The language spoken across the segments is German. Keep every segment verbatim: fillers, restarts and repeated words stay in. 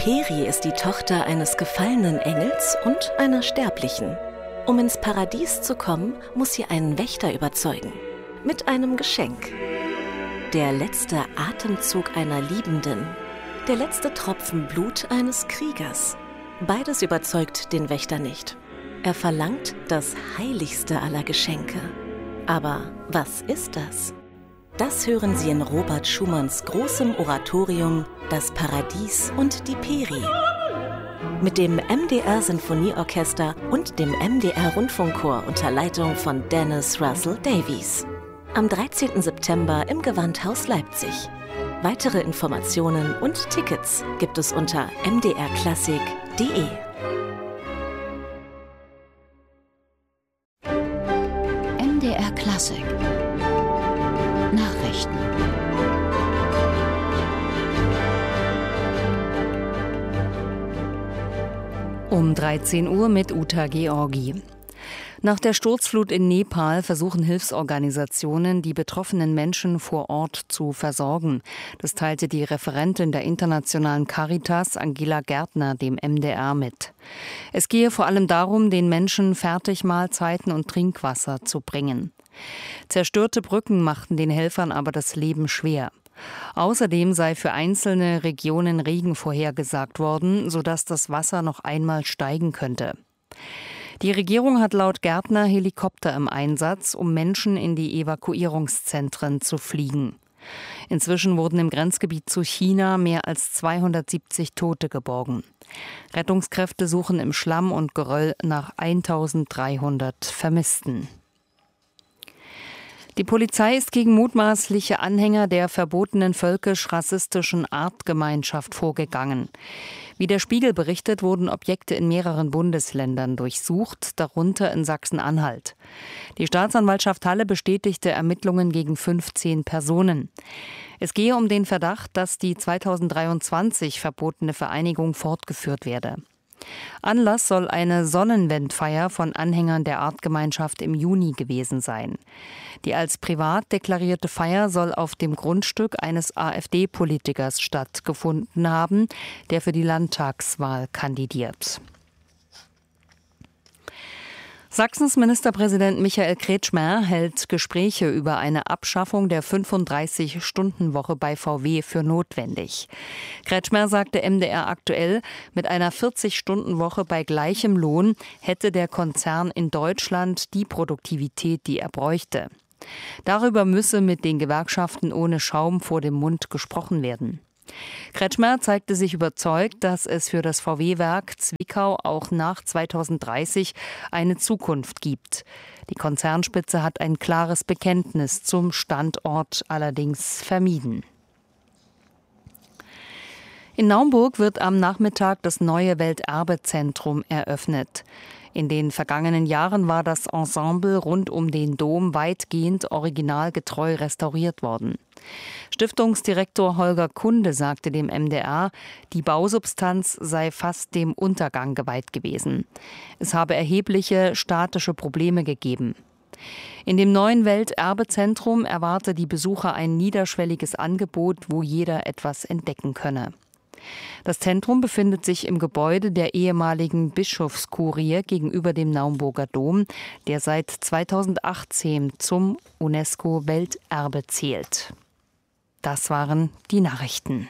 Peri ist die Tochter eines gefallenen Engels und einer Sterblichen. Um ins Paradies zu kommen, muss sie einen Wächter überzeugen. Mit einem Geschenk. Der letzte Atemzug einer Liebenden. Der letzte Tropfen Blut eines Kriegers. Beides überzeugt den Wächter nicht. Er verlangt das heiligste aller Geschenke. Aber was ist das? Das hören Sie in Robert Schumanns großem Oratorium Das Paradies und die Peri. Mit dem M D R-Sinfonieorchester und dem M D R-Rundfunkchor unter Leitung von Dennis Russell Davies. Am dreizehnten September im Gewandhaus Leipzig. Weitere Informationen und Tickets gibt es unter m d r klassik punkt d e. M D R Klassik Nachrichten. Um dreizehn Uhr mit Uta Georgi. Nach der Sturzflut in Nepal versuchen Hilfsorganisationen, die betroffenen Menschen vor Ort zu versorgen. Das teilte die Referentin der internationalen Caritas, Angela Gärtner, dem M D R mit. Es gehe vor allem darum, den Menschen Fertigmahlzeiten und Trinkwasser zu bringen. Zerstörte Brücken machten den Helfern aber das Leben schwer. Außerdem sei für einzelne Regionen Regen vorhergesagt worden, sodass das Wasser noch einmal steigen könnte. Die Regierung hat laut Gärtner Helikopter im Einsatz, um Menschen in die Evakuierungszentren zu fliegen. Inzwischen wurden im Grenzgebiet zu China mehr als zweihundertsiebzig Tote geborgen. Rettungskräfte suchen im Schlamm und Geröll nach eintausenddreihundert Vermissten. Die Polizei ist gegen mutmaßliche Anhänger der verbotenen völkisch-rassistischen Artgemeinschaft vorgegangen. Wie der Spiegel berichtet, wurden Objekte in mehreren Bundesländern durchsucht, darunter in Sachsen-Anhalt. Die Staatsanwaltschaft Halle bestätigte Ermittlungen gegen fünfzehn Personen. Es gehe um den Verdacht, dass die zweitausenddreiundzwanzig verbotene Vereinigung fortgeführt werde. Anlass soll eine Sonnenwendfeier von Anhängern der Artgemeinschaft im Juni gewesen sein. Die als privat deklarierte Feier soll auf dem Grundstück eines AfD-Politikers stattgefunden haben, der für die Landtagswahl kandidiert. Sachsens Ministerpräsident Michael Kretschmer hält Gespräche über eine Abschaffung der fünfunddreißig-Stunden-Woche bei V W für notwendig. Kretschmer sagte M D R aktuell, mit einer vierzig-Stunden-Woche bei gleichem Lohn hätte der Konzern in Deutschland die Produktivität, die er bräuchte. Darüber müsse mit den Gewerkschaften ohne Schaum vor dem Mund gesprochen werden. Kretschmer zeigte sich überzeugt, dass es für das V W-Werk Zwickau auch nach zweitausenddreißig eine Zukunft gibt. Die Konzernspitze hat ein klares Bekenntnis zum Standort allerdings vermieden. In Naumburg wird am Nachmittag das neue Welterbezentrum eröffnet. In den vergangenen Jahren war das Ensemble rund um den Dom weitgehend originalgetreu restauriert worden. Stiftungsdirektor Holger Kunde sagte dem M D R, die Bausubstanz sei fast dem Untergang geweiht gewesen. Es habe erhebliche statische Probleme gegeben. In dem neuen Welterbezentrum erwarte die Besucher ein niederschwelliges Angebot, wo jeder etwas entdecken könne. Das Zentrum befindet sich im Gebäude der ehemaligen Bischofskurie gegenüber dem Naumburger Dom, der seit zweitausendachtzehn zum UNESCO-Welterbe zählt. Das waren die Nachrichten.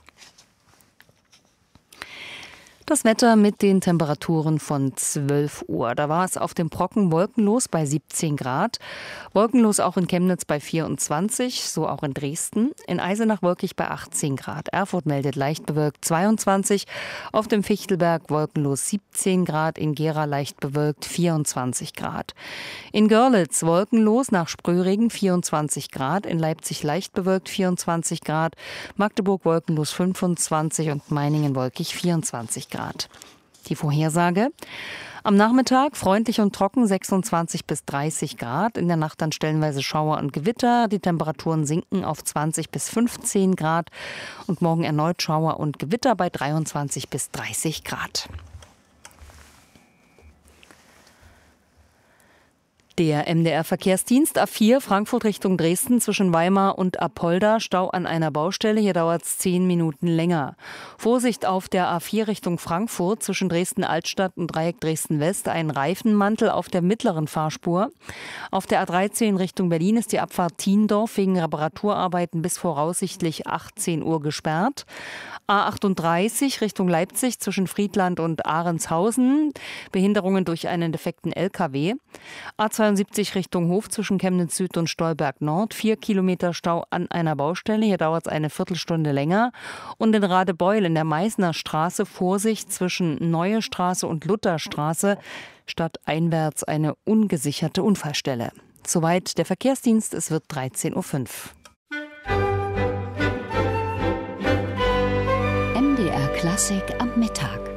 Das Wetter mit den Temperaturen von zwölf Uhr. Da war es auf dem Brocken wolkenlos bei siebzehn Grad. Wolkenlos auch in Chemnitz bei vierundzwanzig, so auch in Dresden. In Eisenach wolkig bei achtzehn Grad. Erfurt meldet leicht bewölkt zweiundzwanzig. Auf dem Fichtelberg wolkenlos siebzehn Grad. In Gera leicht bewölkt vierundzwanzig Grad. In Görlitz wolkenlos nach Sprühregen vierundzwanzig Grad. In Leipzig leicht bewölkt vierundzwanzig Grad. Magdeburg wolkenlos fünfundzwanzig und Meiningen wolkig vierundzwanzig Grad. Die Vorhersage: Am Nachmittag freundlich und trocken sechsundzwanzig bis dreißig Grad. In der Nacht dann stellenweise Schauer und Gewitter. Die Temperaturen sinken auf zwanzig bis fünfzehn Grad. Und morgen erneut Schauer und Gewitter bei dreiundzwanzig bis dreißig Grad. Der M D R-Verkehrsdienst A vier Frankfurt Richtung Dresden zwischen Weimar und Apolda. Stau an einer Baustelle. Hier dauert es zehn Minuten länger. Vorsicht auf der A vier Richtung Frankfurt zwischen Dresden-Altstadt und Dreieck Dresden-West. Ein Reifenmantel auf der mittleren Fahrspur. Auf der A dreizehn Richtung Berlin ist die Abfahrt Thiendorf wegen Reparaturarbeiten bis voraussichtlich achtzehn Uhr gesperrt. A achtunddreißig Richtung Leipzig zwischen Friedland und Ahrenshausen. Behinderungen durch einen defekten L K W. A zweiundsiebzig Richtung Hof zwischen Chemnitz Süd und Stolberg Nord. Vier Kilometer Stau an einer Baustelle. Hier dauert es eine Viertelstunde länger. Und in Radebeul in der Meißner Straße Vorsicht zwischen Neue Straße und Lutherstraße. Stadteinwärts eine ungesicherte Unfallstelle. Soweit der Verkehrsdienst. Es wird dreizehn Uhr fünf. M D R Klassik am Mittag.